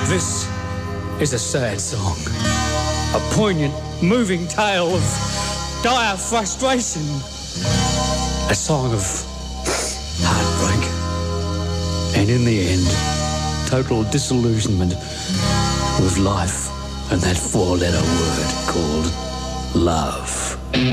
This is a sad song. A poignant, moving tale of dire frustration. A song of heartbreak. And in the end, total disillusionment with life and that four-letter word called love.